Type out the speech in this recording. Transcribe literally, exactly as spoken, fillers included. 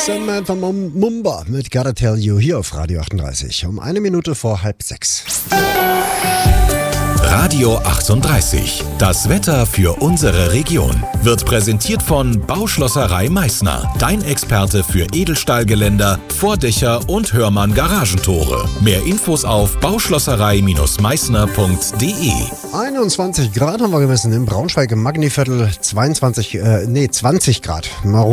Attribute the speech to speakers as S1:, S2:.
S1: Sandman von Mum- Mumba mit Gotta Tell You hier auf Radio achtunddreißig. Um eine Minute vor halb sechs.
S2: Radio achtunddreißig. Das Wetter für unsere Region wird präsentiert von Bauschlosserei Meißner. Dein Experte für Edelstahlgeländer, Vordächer und Hörmann Garagentore. Mehr Infos auf bauschlosserei Meißner punkt de.
S1: einundzwanzig Grad haben wir gemessen im Braunschweig im Magniviertel. zweiundzwanzig, äh, nee, zwanzig Grad.